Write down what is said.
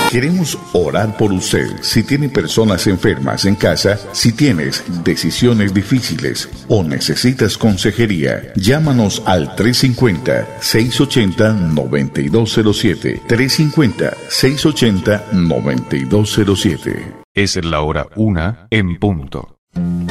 Queremos orar por usted. Si tiene personas enfermas en casa, si tienes decisiones difíciles o necesitas consejería, llámanos al 350-680-9207. 350-680-9207. Es la hora 1 en punto.